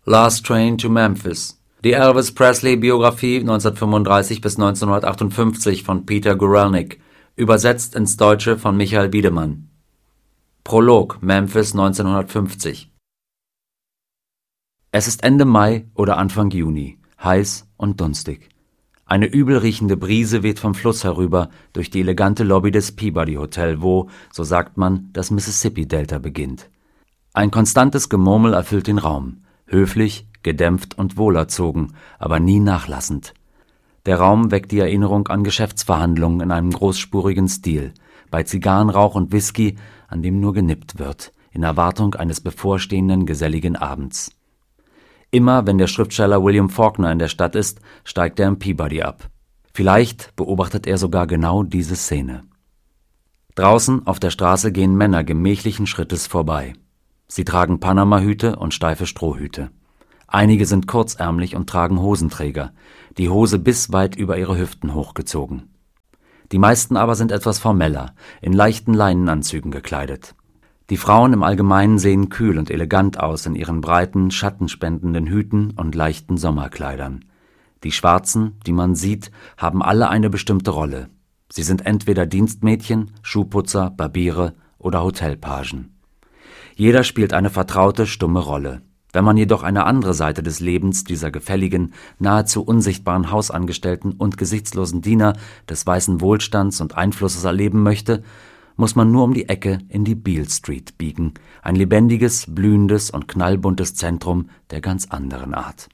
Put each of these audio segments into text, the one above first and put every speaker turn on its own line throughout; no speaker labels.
Last Train to Memphis. Die Elvis Presley-Biografie 1935 bis 1958 von Peter Guralnick, übersetzt ins Deutsche von Michael Biedemann. Prolog, Memphis 1950. Es ist Ende Mai oder Anfang Juni, heiß und dunstig. Eine übel riechende Brise weht vom Fluss herüber durch die elegante Lobby des Peabody Hotel, wo, so sagt man, das Mississippi-Delta beginnt. Ein konstantes Gemurmel erfüllt den Raum, höflich, gedämpft und wohlerzogen, aber nie nachlassend. Der Raum weckt die Erinnerung an Geschäftsverhandlungen in einem großspurigen Stil, bei Zigarrenrauch und Whisky, an dem nur genippt wird, in Erwartung eines bevorstehenden geselligen Abends. Immer wenn der Schriftsteller William Faulkner in der Stadt ist, steigt er im Peabody ab. Vielleicht beobachtet er sogar genau diese Szene. Draußen auf der Straße gehen Männer gemächlichen Schrittes vorbei. Sie tragen Panama-Hüte und steife Strohhüte. Einige sind kurzärmlich und tragen Hosenträger, die Hose bis weit über ihre Hüften hochgezogen. Die meisten aber sind etwas formeller, in leichten Leinenanzügen gekleidet. Die Frauen im Allgemeinen sehen kühl und elegant aus in ihren breiten, schattenspendenden Hüten und leichten Sommerkleidern. Die Schwarzen, die man sieht, haben alle eine bestimmte Rolle. Sie sind entweder Dienstmädchen, Schuhputzer, Barbiere oder Hotelpagen. Jeder spielt eine vertraute, stumme Rolle. Wenn man jedoch eine andere Seite des Lebens dieser gefälligen, nahezu unsichtbaren Hausangestellten und gesichtslosen Diener des weißen Wohlstands und Einflusses erleben möchte, muss man nur um die Ecke in die Beale Street biegen, ein lebendiges, blühendes und knallbuntes Zentrum der ganz anderen Art.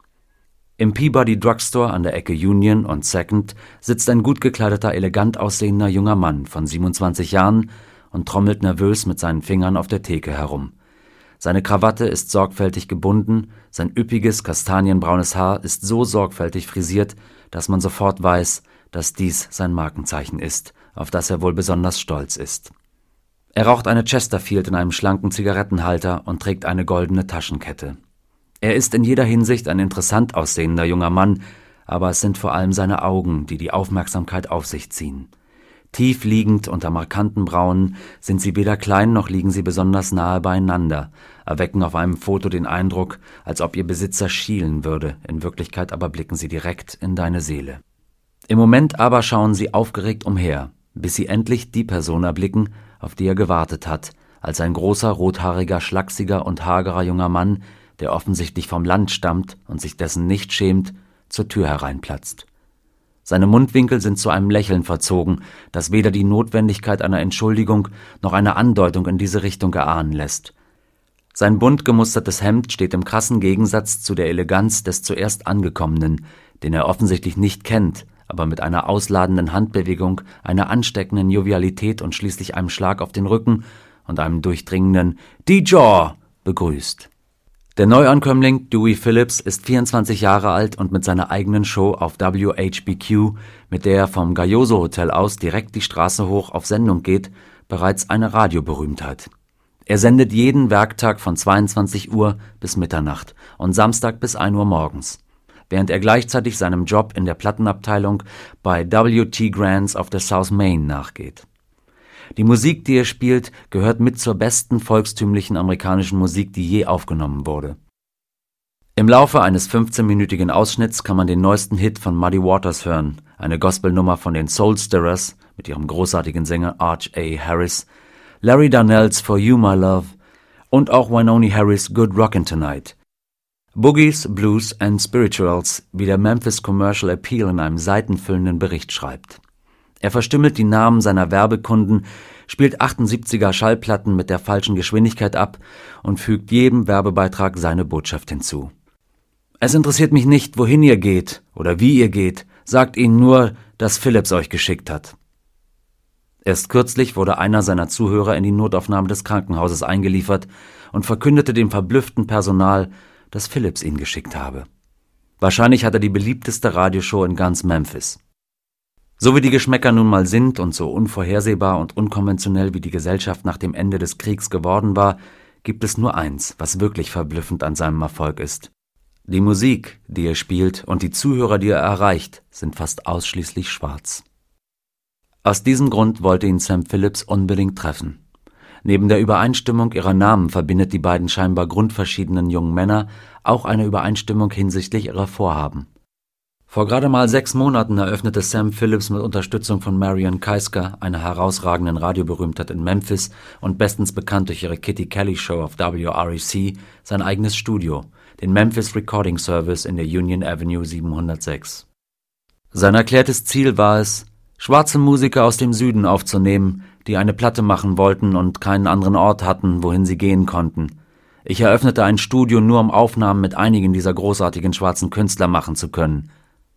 Im Peabody Drugstore an der Ecke Union und Second sitzt ein gut gekleideter, elegant aussehender junger Mann von 27 Jahren und trommelt nervös mit seinen Fingern auf der Theke herum. Seine Krawatte ist sorgfältig gebunden, sein üppiges, kastanienbraunes Haar ist so sorgfältig frisiert, dass man sofort weiß, dass dies sein Markenzeichen ist, auf das er wohl besonders stolz ist. Er raucht eine Chesterfield in einem schlanken Zigarettenhalter und trägt eine goldene Taschenkette. Er ist in jeder Hinsicht ein interessant aussehender junger Mann, aber es sind vor allem seine Augen, die die Aufmerksamkeit auf sich ziehen. Tief liegend unter markanten Brauen sind sie weder klein noch liegen sie besonders nahe beieinander, erwecken auf einem Foto den Eindruck, als ob ihr Besitzer schielen würde, in Wirklichkeit aber blicken sie direkt in deine Seele. Im Moment aber schauen sie aufgeregt umher, bis sie endlich die Person erblicken, auf die er gewartet hat, als ein großer, rothaariger, schlachsiger und hagerer junger Mann, der offensichtlich vom Land stammt und sich dessen nicht schämt, zur Tür hereinplatzt. Seine Mundwinkel sind zu einem Lächeln verzogen, das weder die Notwendigkeit einer Entschuldigung noch eine Andeutung in diese Richtung erahnen lässt. Sein bunt gemustertes Hemd steht im krassen Gegensatz zu der Eleganz des zuerst Angekommenen, den er offensichtlich nicht kennt, aber mit einer ausladenden Handbewegung, einer ansteckenden Jovialität und schließlich einem Schlag auf den Rücken und einem durchdringenden »Die Jaw« begrüßt. Der Neuankömmling Dewey Phillips ist 24 Jahre alt und mit seiner eigenen Show auf WHBQ, mit der er vom Gayoso Hotel aus direkt die Straße hoch auf Sendung geht, bereits eine Radioberühmtheit. Er sendet jeden Werktag von 22 Uhr bis Mitternacht und Samstag bis 1 Uhr morgens, während er gleichzeitig seinem Job in der Plattenabteilung bei W.T. Grants auf der South Main nachgeht. Die Musik, die er spielt, gehört mit zur besten volkstümlichen amerikanischen Musik, die je aufgenommen wurde. Im Laufe eines 15-minütigen Ausschnitts kann man den neuesten Hit von Muddy Waters hören, eine Gospelnummer von den Soul Stirrers mit ihrem großartigen Sänger Arch A. Harris, Larry Darnell's For You My Love und auch Wynonie Harris' Good Rockin' Tonight. Boogies, Blues and Spirituals, wie der Memphis Commercial Appeal in einem seitenfüllenden Bericht schreibt. Er verstümmelt die Namen seiner Werbekunden, spielt 78er Schallplatten mit der falschen Geschwindigkeit ab und fügt jedem Werbebeitrag seine Botschaft hinzu. Es interessiert mich nicht, wohin ihr geht oder wie ihr geht, sagt ihnen nur, dass Phillips euch geschickt hat. Erst kürzlich wurde einer seiner Zuhörer in die Notaufnahme des Krankenhauses eingeliefert und verkündete dem verblüfften Personal, dass Phillips ihn geschickt habe. Wahrscheinlich hat er die beliebteste Radioshow in ganz Memphis. So wie die Geschmäcker nun mal sind und so unvorhersehbar und unkonventionell wie die Gesellschaft nach dem Ende des Kriegs geworden war, gibt es nur eins, was wirklich verblüffend an seinem Erfolg ist. Die Musik, die er spielt und die Zuhörer, die er erreicht, sind fast ausschließlich schwarz. Aus diesem Grund wollte ihn Sam Phillips unbedingt treffen. Neben der Übereinstimmung ihrer Namen verbindet die beiden scheinbar grundverschiedenen jungen Männer auch eine Übereinstimmung hinsichtlich ihrer Vorhaben. Vor gerade mal 6 Monaten eröffnete Sam Phillips mit Unterstützung von Marian Keisker, einer herausragenden Radioberühmtheit in Memphis und bestens bekannt durch ihre Kitty Kelly Show auf WREC, sein eigenes Studio, den Memphis Recording Service in der Union Avenue 706. Sein erklärtes Ziel war es, schwarze Musiker aus dem Süden aufzunehmen, die eine Platte machen wollten und keinen anderen Ort hatten, wohin sie gehen konnten. Ich eröffnete ein Studio nur, um Aufnahmen mit einigen dieser großartigen schwarzen Künstler machen zu können.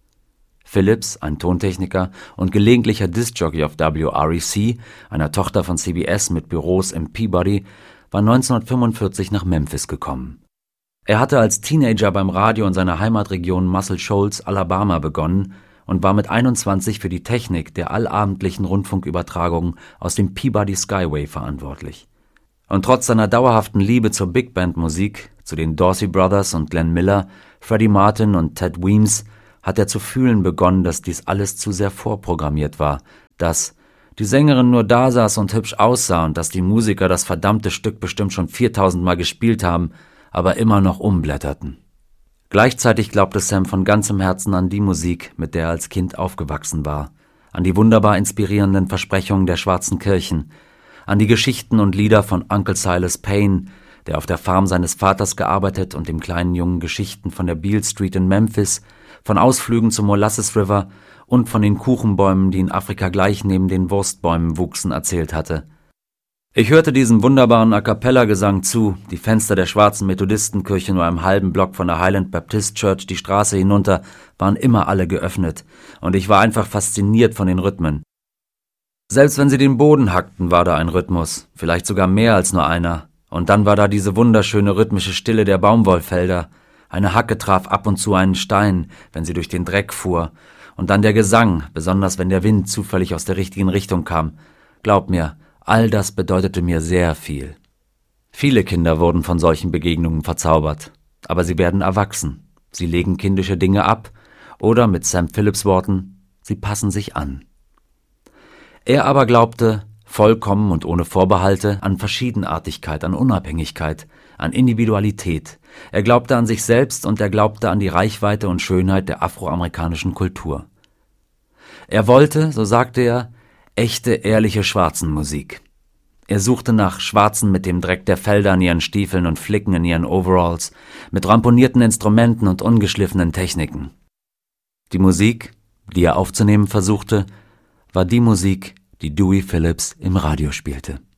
Phillips, ein Tontechniker und gelegentlicher Diskjockey auf WREC, einer Tochter von CBS mit Büros im Peabody, war 1945 nach Memphis gekommen. Er hatte als Teenager beim Radio in seiner Heimatregion Muscle Shoals, Alabama begonnen und war mit 21 für die Technik der allabendlichen Rundfunkübertragungen aus dem Peabody Skyway verantwortlich. Und trotz seiner dauerhaften Liebe zur Big-Band-Musik, zu den Dorsey Brothers und Glenn Miller, Freddie Martin und Ted Weems, hat er zu fühlen begonnen, dass dies alles zu sehr vorprogrammiert war, dass die Sängerin nur da saß und hübsch aussah und dass die Musiker das verdammte Stück bestimmt schon 4000 Mal gespielt haben, aber immer noch umblätterten. Gleichzeitig glaubte Sam von ganzem Herzen an die Musik, mit der er als Kind aufgewachsen war, an die wunderbar inspirierenden Versprechungen der schwarzen Kirchen, an die Geschichten und Lieder von Uncle Silas Payne, der auf der Farm seines Vaters gearbeitet und dem kleinen Jungen Geschichten von der Beale Street in Memphis, von Ausflügen zum Molasses River und von den Kuchenbäumen, die in Afrika gleich neben den Wurstbäumen wuchsen, erzählt hatte. Ich hörte diesem wunderbaren A-cappella-Gesang zu, die Fenster der schwarzen Methodistenkirche nur einem halben Block von der Highland Baptist Church die Straße hinunter waren immer alle geöffnet, und ich war einfach fasziniert von den Rhythmen. Selbst wenn sie den Boden hackten, war da ein Rhythmus, vielleicht sogar mehr als nur einer, und dann war da diese wunderschöne rhythmische Stille der Baumwollfelder. Eine Hacke traf ab und zu einen Stein, wenn sie durch den Dreck fuhr, und dann der Gesang, besonders wenn der Wind zufällig aus der richtigen Richtung kam. Glaub mir, all das bedeutete mir sehr viel. Viele Kinder wurden von solchen Begegnungen verzaubert, aber sie werden erwachsen. Sie legen kindische Dinge ab, oder mit Sam Phillips Worten, sie passen sich an. Er aber glaubte, vollkommen und ohne Vorbehalte, an Verschiedenartigkeit, an Unabhängigkeit, an Individualität. Er glaubte an sich selbst und er glaubte an die Reichweite und Schönheit der afroamerikanischen Kultur. Er wollte, so sagte er, echte, ehrliche Schwarzenmusik. Er suchte nach Schwarzen mit dem Dreck der Felder an ihren Stiefeln und Flicken in ihren Overalls, mit ramponierten Instrumenten und ungeschliffenen Techniken. Die Musik, die er aufzunehmen versuchte, war die Musik, die Dewey Phillips im Radio spielte.